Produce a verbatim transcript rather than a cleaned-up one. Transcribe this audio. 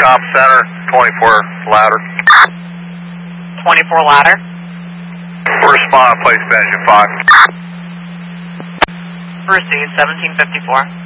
Comp Center, twenty-four ladder. twenty-four ladder. Respond, place engine five. Proceed, seventeen fifty-four.